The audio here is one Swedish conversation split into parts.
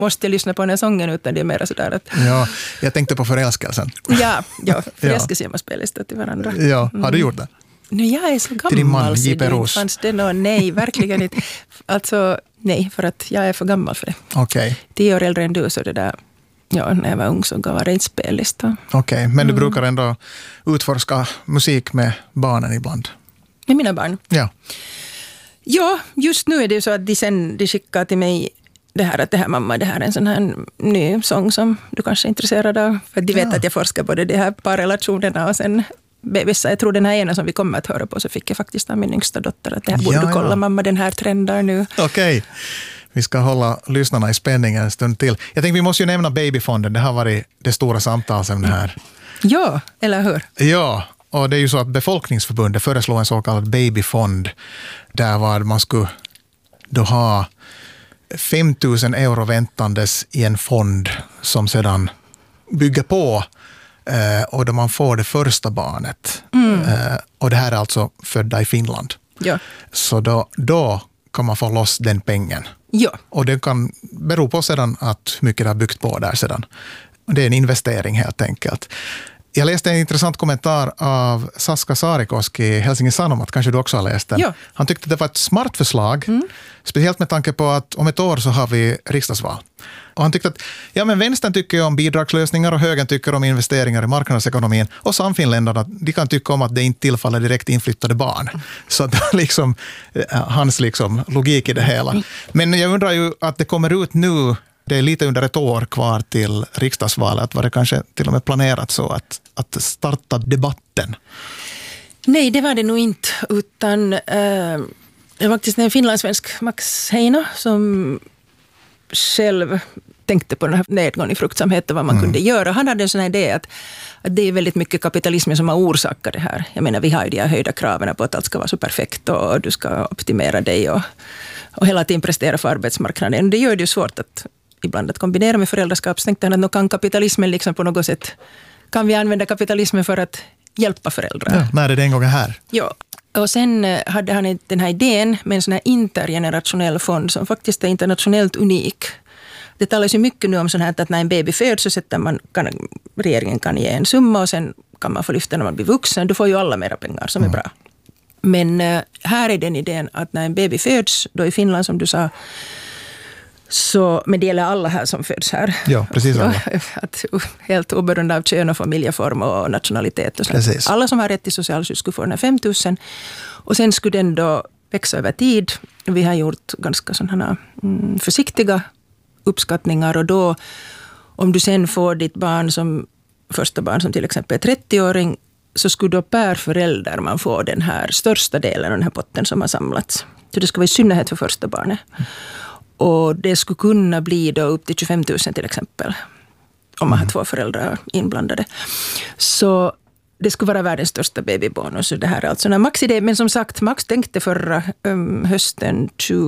måste jag lyssna på den här sången, utan det är mer sådär att... Ja, jag tänkte på förälskelsen. Ja, förälskelse man spelar till varandra. Ja, har du gjort det? Nu, jag är så gammal. Till din man, J.P. Roos. Fanns det någon? Nej, verkligen inte. Alltså, nej, för att jag är för gammal för det. Okej. 10 år äldre än du, så det där... Ja, när jag var ung så gav det inte spellista. Okej, men du brukar ändå utforska musik med barnen ibland? Med mina barn? Ja. Ja, just nu är det ju så att de skickar till mig det här mamma, det här är en sån här ny sång som du kanske är intresserad av. För de vet att jag forskar både de här parrelationerna och sen bebisar. Jag tror den här ena som vi kommer att höra på, så fick jag faktiskt av min yngsta dotter att det här borde du kolla mamma, den här trendar nu. Okej. Vi ska hålla lyssnarna i spänning en stund till. Jag tänkte vi måste ju nämna Babyfonden. Det har varit det stora samtalsämnet här. Ja, eller hur? Ja, och det är ju så att Befolkningsförbundet föreslår en så kallad babyfond där vad man skulle då ha 5 000 euro väntandes i en fond som sedan bygger på och då man får det första barnet. Och det här är alltså födda i Finland. Ja. Så då kan man få loss den pengen. Ja. Och det kan bero på sedan att hur mycket det har byggt på där sedan. Det är en investering helt enkelt. Jag läste en intressant kommentar av Saska Saarikoski i Helsingin Sanomat, kanske du också har läst den. Ja. Han tyckte det var ett smart förslag, speciellt med tanke på att om ett år så har vi riksdagsval. Och han tyckte att men vänstern tycker om bidragslösningar och högern tycker om investeringar i marknadsekonomin, och samfinländarna, de kan tycka om att det inte tillfaller direkt inflyttade barn. Så det är liksom hans logik i det hela. Men jag undrar ju att det kommer ut nu. Det är lite under ett år kvar till riksdagsvalet. Var det kanske till och med planerat så att starta debatten? Nej, det var det nog inte. Utan det var faktiskt en finlandssvensk, Max Heino, som själv tänkte på den här nedgången i fruktsamhet och vad man kunde göra. Han hade en sån här idé att det är väldigt mycket kapitalismen som har orsakat det här. Jag menar, vi har ju de här höjda kraven på att allt ska vara så perfekt och du ska optimera dig och hela tiden prestera för arbetsmarknaden. Det gör det ju svårt att ibland att kombinera med föräldraskap. Så tänkte han att kan kapitalismen på något sätt, kan vi använda kapitalismen för att hjälpa föräldrar? Ja, när är det en gång här? Ja, och sen hade han den här idén med en sån här intergenerationell fond som faktiskt är internationellt unik. Det talas ju mycket nu om sån här att när en baby föds så regeringen kan ge en summa och sen kan man få lyfta när man blir vuxen. Du får ju alla mera pengar som är bra. Men här är den idén att när en baby föds, då i Finland som du sa, så, men det gäller alla här som föds här. Ja, precis alla. Att, helt oberoende av kön och familjeform och nationalitet. Och precis. Alla som har rätt till socialskydd skulle få den här 5 000. Och sen skulle den då växa över tid. Vi har gjort ganska sådana försiktiga uppskattningar. Och då, om du sen får ditt barn som första barn som till exempel är 30-åring, så skulle då per förälder man få den här största delen av den här potten som har samlats. Så det ska vara i synnerhet för första barnet. Och det skulle kunna bli då upp till 25 000 till exempel. Om man har 2 föräldrar inblandade. Så det skulle vara världens största babybonus. Det här är alltså en Max-idé. Men som sagt, Max tänkte förra hösten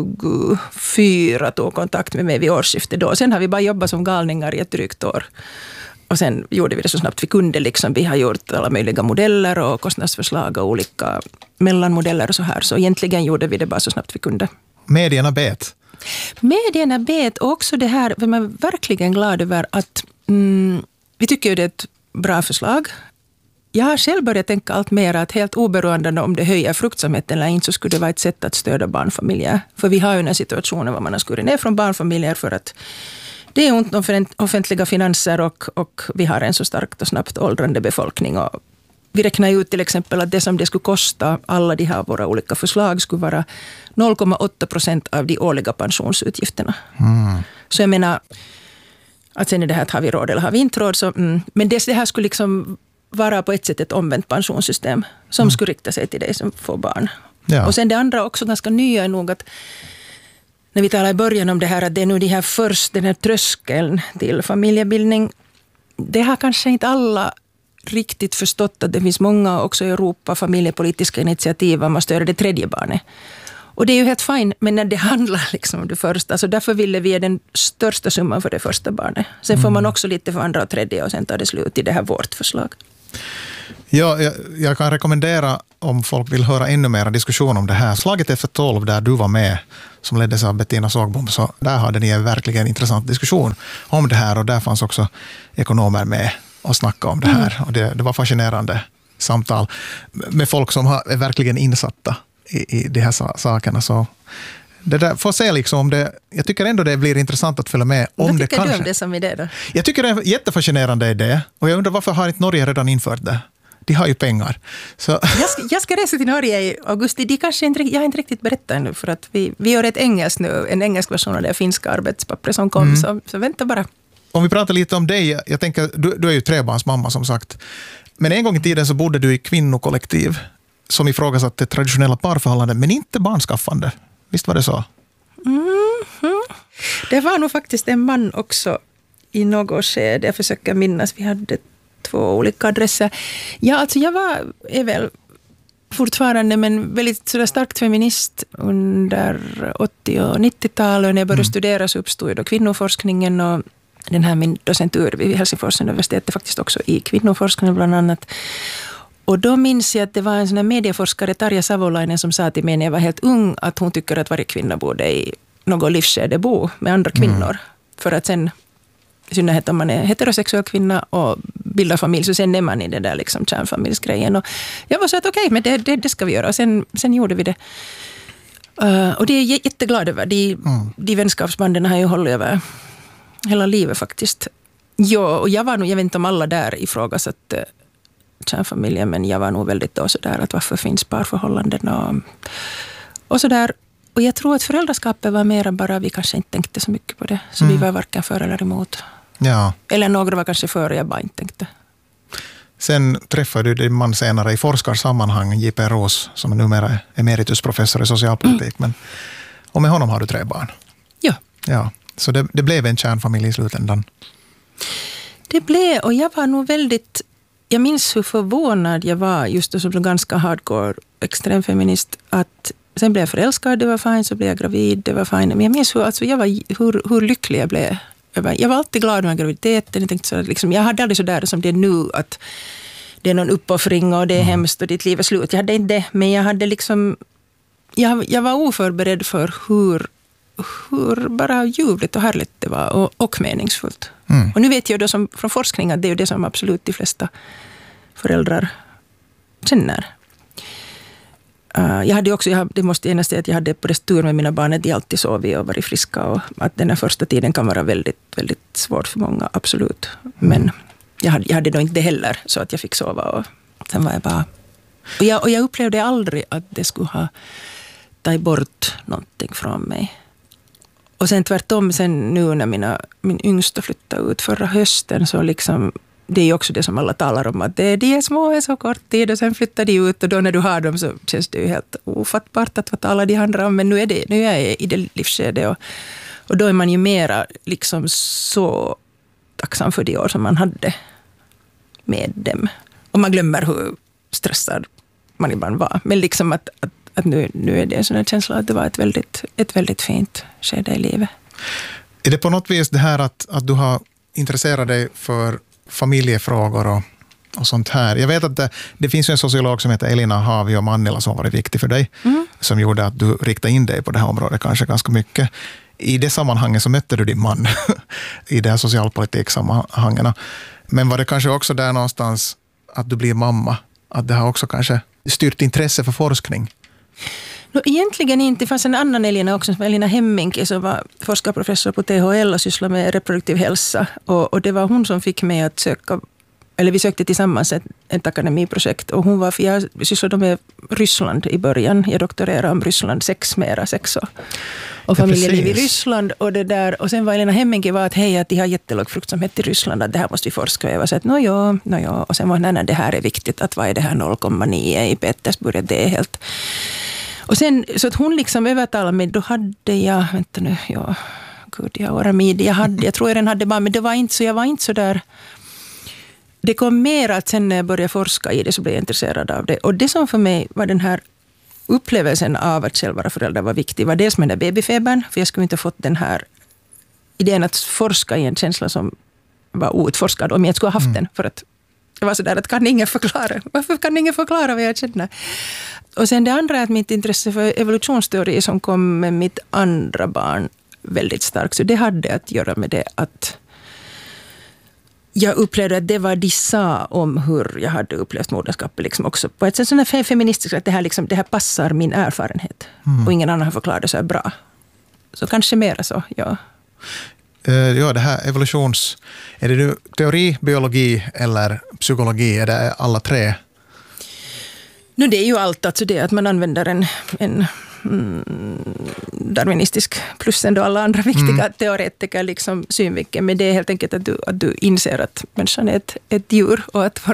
24 tog kontakt med mig vid årsskiftet då. Sen har vi bara jobbat som galningar i ett drygt år. Och sen gjorde vi det så snabbt vi kunde. Vi har gjort alla möjliga modeller och kostnadsförslag och olika mellanmodeller och så här. Så egentligen gjorde vi det bara så snabbt vi kunde. Medierna bet. Medierna bet också det här, för man är verkligen glad över att vi tycker ju det är ett bra förslag. Jag har själv börjat tänka allt mer att helt oberoende om det höjer fruktsamheten eller inte, så skulle det vara ett sätt att stödja barnfamiljer. För vi har ju en situation där man har skurit ner från barnfamiljer för att det är ont om offentliga finanser och vi har en så starkt och snabbt åldrande befolkning. Och vi räknar ut till exempel att det som det skulle kosta, alla de här våra olika förslag, skulle vara 0,8% av de årliga pensionsutgifterna. Så jag menar, att sen är det här att har vi råd eller har vi inte råd. Så, men det här skulle vara på ett sätt ett omvänt pensionssystem som skulle rikta sig till dig som får barn. Ja. Och sen det andra också ganska nya är nog att när vi talar i början om det här att det är nu den här tröskeln till familjebildning, det har kanske inte alla riktigt förstått att det finns många också i Europa familjepolitiska initiativ om att stödja det 3:e barnet. Och det är ju helt fint, men när det handlar om det första, så därför ville vi ge den största summan för det första barnet. Sen får man också lite för andra och 3:e och sen tar det slut i det här vårt förslag. Ja, jag kan rekommendera om folk vill höra ännu mer diskussion om det här. Slaget efter 12 där du var med, som leddes av Bettina Sågbom, så där hade ni en verkligen intressant diskussion om det här och där fanns också ekonomer med och snacka om det här. Och det var fascinerande samtal med folk som är verkligen insatta i de här sakerna. Så det där får se liksom om det. Jag tycker ändå det blir intressant att följa med. Vad tycker du om det som idé då? Jag tycker det är en jättefascinerande idé och jag undrar varför har inte Norge redan infört det? De har ju pengar. Så. Jag ska resa till Norge i augusti. Jag har inte riktigt berättat ännu för att vi gör ett engelskt nu, en engelsk version av det finska arbetspappret som kom. Så vänta bara. Om vi pratar lite om dig, jag tänker, du är ju trebarnsmamma som sagt. Men en gång i tiden så bodde du i kvinnokollektiv som ifrågasatte traditionella parförhållanden men inte barnskaffande. Visst var det så? Det var nog faktiskt en man också i något skede. Jag försöker minnas, vi hade 2 olika adresser. Ja, alltså jag är väl fortfarande men väldigt sådär starkt feminist under 80- och 90-talet. När jag började studera så uppstod då kvinnoforskningen och den här min docentur vid Helsingfors universitet är faktiskt också i kvinnoforskning bland annat. Och då minns jag att det var en sån här medieforskare, Tarja Savolainen, som sa till mig när jag var helt ung att hon tycker att varje kvinna borde i något livsskede bo med andra kvinnor. För att sen, i synnerhet om man är heterosexuell kvinna och bildar familj, så sen är man i det där liksom kärnfamiljsgrejen. Och jag var så att okej, men det ska vi göra. Och sen gjorde vi det. Och det är jag jätteglad över. De vänskapsbanden har ju hållit över hela livet faktiskt. Ja, och jag vet inte om alla där ifrågasatt kärnfamiljen, men jag var nog väldigt då sådär att varför finns parförhållanden och sådär. Och jag tror att föräldraskapet var mera bara, vi kanske inte tänkte så mycket på det. Så vi var varken för eller emot. Ja. Eller några var kanske för och jag bara inte tänkte. Sen träffade du din man senare i forskarsammanhang, J.P. Roos, som är numera emeritusprofessor i socialpolitik. Och med honom har du 3 barn. Ja. Så det blev en kärnfamilj i slutändan. Det blev, och jag var nog väldigt... Jag minns hur förvånad jag var just som ganska hardcore extremfeminist att sen blev jag förälskad, det var fint, så blev jag gravid, det var fint. Men jag minns hur lycklig jag blev. Jag var alltid glad med graviditeten. Jag tänkte så att liksom, jag hade aldrig så där som det är nu att det är någon uppoffring och det är hemskt och ditt liv är slut. Jag hade inte det, men jag hade liksom... Jag var oförberedd för hur bara ljuvligt och härligt det var och meningsfullt. Och nu vet jag då från forskning att det är det som absolut de flesta föräldrar känner. Jag hade också, det måste jag säga att jag hade på det tur med mina barn att de alltid sovit och varit friska och att den här första tiden kan vara väldigt, väldigt svårt för många, absolut. Men jag hade då inte det heller så att jag fick sova och sen var jag bara... Och jag upplevde aldrig att det skulle ha tagit bort någonting från mig. Och sen tvärtom, sen nu när min yngsta flyttade ut förra hösten så liksom, det är också det som alla talar om att de är små är så kort tid och sen flyttar de ut och då när du har dem så känns det ju helt ofattbart att vad talar de handlar om, men nu är jag i det livsskedet och då är man ju mera liksom så tacksam för de år som man hade med dem. Och man glömmer hur stressad man ibland var, men liksom att nu är det en sån här känsla att det var ett väldigt fint skede i livet. Är det på något vis det här att du har intresserat dig för familjefrågor och sånt här? Jag vet att det finns en sociolog som heter Elina Havio Mannila som har varit viktig för dig, som gjorde att du riktade in dig på det här området kanske ganska mycket. I det sammanhanget så mötte du din man i det här socialpolitiksammanhangen. Men var det kanske också där någonstans att du blir mamma? Att det har också kanske styrt intresse för forskning? Egentligen inte. Det fanns en annan Elina också, Elina Hemminki, som var forskarprofessor på THL och sysslade med reproduktiv hälsa. Och det var hon som fick mig att söka, eller vi sökte tillsammans ett akademiprojekt. Och hon var, för jag sysslade med Ryssland i början. Jag doktorerade om Ryssland, sex och familjeliv i Ryssland. Och sen var Elina Hemminki att hej, att de har jättelåg fruktsamhet i Ryssland, att det här måste vi forska. Och jag var så att nåja. Och sen var nej, det här är viktigt, att vad är det här 0,9 i Petersburg, det är helt... Och sen, så att hon liksom övertalade mig, då hade jag, jag tror jag den hade barn, men det var inte så, jag var inte så där, det kom mer att sen när jag började forska i det så blev jag intresserad av det. Och det som för mig var den här upplevelsen av att själv vara förälder var viktig, var dels med den babyfebern, för jag skulle inte fått den här idén att forska i en känsla som var outforskad, om jag skulle ha haft den, för att Det var så där att kan ingen förklara. Varför kan ingen förklara vad jag känner? Och sen det andra är att mitt intresse för evolutionsteori som kom med mitt andra barn väldigt starkt. Så det hade att göra med det att jag upplevde att det var de sa om hur jag hade upplevt moderskapet liksom också. På ett sätt sådant här feministiskt att det här passar min erfarenhet. Och ingen annan har förklarat det så här bra. Så kanske mera så, ja. Ja, det här är det nu teori, biologi eller psykologi? Är det alla tre? Nu det är ju allt, alltså det att man använder en darwinistisk plus ändå alla andra viktiga teoretiker liksom synvinkeln. Men det är helt enkelt att du inser att människan är ett djur och att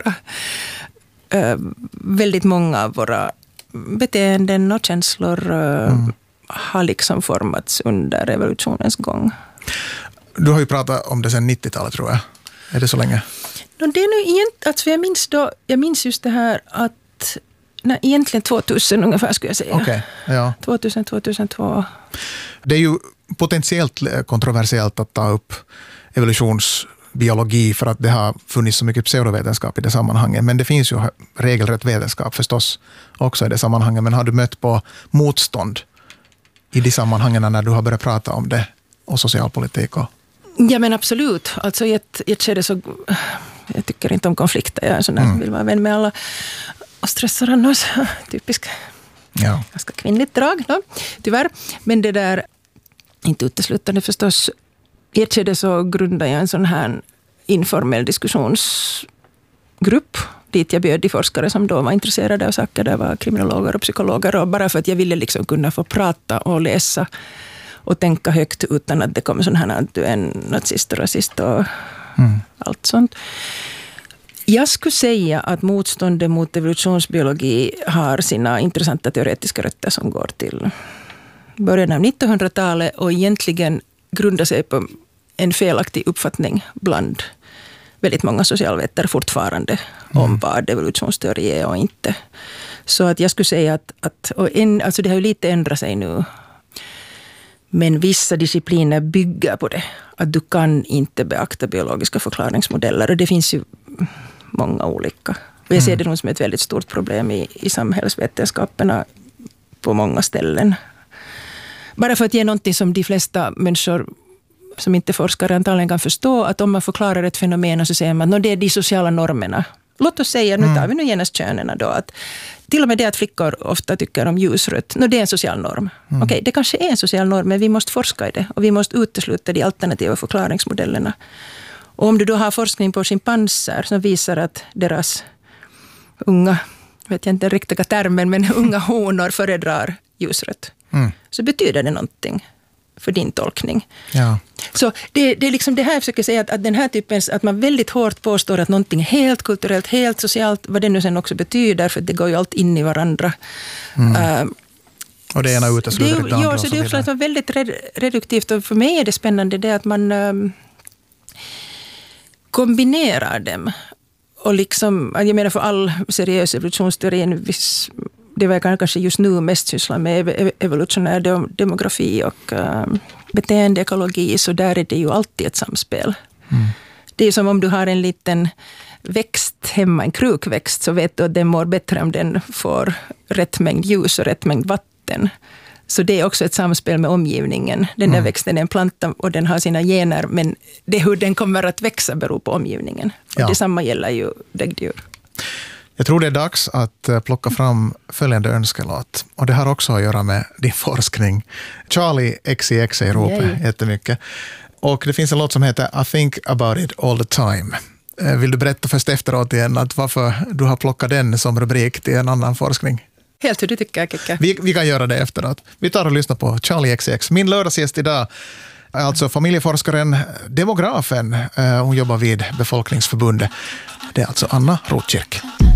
väldigt många av våra beteenden och känslor har liksom formats under evolutionens gång. Du har ju pratat om det sedan 90-talet tror jag. Är det så länge? Det är nu alltså jag minns just det här att egentligen 2000 ungefär skulle jag säga. Okej, ja. 2002. Det är ju potentiellt kontroversiellt att ta upp evolutionsbiologi för att det har funnits så mycket pseudovetenskap i det sammanhanget. Men det finns ju regelrätt vetenskap förstås också i det sammanhanget. Men har du mött på motstånd i de sammanhangen när du har börjat prata om det och socialpolitik? Ja men absolut. Alltså i ett skede så jag tycker inte om konflikter. Jag är sån där, vill vara vän med alla och stressar annars. Typisk. Ja. Ganska kvinnligt drag, tyvärr. Men det där, inte uteslutande förstås. I ett skede så grundade jag en sån här informell diskussionsgrupp dit jag bjöd de forskare som då var intresserade av saker. Det var kriminologer och psykologer. Och bara för att jag ville liksom kunna få prata och läsa och tänka högt utan att det kommer sån här att du är en nazist och rasist och allt sånt. Jag skulle säga att motståndet mot evolutionsbiologi har sina intressanta teoretiska rötter som går till början av 1900-talet och egentligen grundar sig på en felaktig uppfattning bland väldigt många socialvetare fortfarande om vad evolutionsteori är och inte. Så att jag skulle säga alltså det har ju lite ändrat sig nu. Men vissa discipliner bygger på det. Att du kan inte beakta biologiska förklaringsmodeller. Och det finns ju många olika. Och jag ser det nog som ett väldigt stort problem i samhällsvetenskaperna på många ställen. Bara för att ge någonting som de flesta människor som inte forskar antagligen kan förstå. Att om man förklarar ett fenomen och så säger man att det är de sociala normerna. Låt oss säga, nu tar vi nu genast könerna då, att till och med det att flickor ofta tycker om ljusrött, det är en social norm. Okej, det kanske är en social norm, men vi måste forska i det. Och vi måste utesluta de alternativa förklaringsmodellerna. Och om du då har forskning på schimpanser som visar att deras unga, vet jag inte den riktiga termen, men unga honor föredrar ljusrött. Så betyder det någonting för din tolkning. Ja. Så det är liksom det här jag försöker säga, att den här typen, att man väldigt hårt påstår att någonting är helt kulturellt, helt socialt, vad det nu sen också betyder, för det går ju allt in i varandra. Och det ena utesluter det andra. Ja, så det är väldigt reduktivt, och för mig är det spännande det att man kombinerar dem. Och liksom, jag menar för all seriös evolutionsteori, det var jag kanske just nu mest sysslar med evolutionär demografi och beteendeekologi, så där är det ju alltid ett samspel. Det är som om du har en liten växt hemma, en krukväxt, så vet du att den mår bättre om den får rätt mängd ljus och rätt mängd vatten. Så det är också ett samspel med omgivningen. Den där växten är en planta och den har sina gener, men det hur den kommer att växa beror på omgivningen. Och detsamma gäller ju däggdjur. Jag tror det är dags att plocka fram följande önskelåt. Och det har också att göra med din forskning. Charlie XCX i ropet jättemycket. Och det finns en låt som heter I think about it all the time. Vill du berätta först efteråt igen att varför du har plockat den som rubrik till en annan forskning? Helt hur du tycker, Kikka. Vi kan göra det efteråt. Vi tar och lyssnar på Charlie XCX. Min lördagsgäst idag är alltså familjeforskaren, demografen. Hon jobbar vid Befolkningsförbundet. Det är alltså Anna Rotkirk.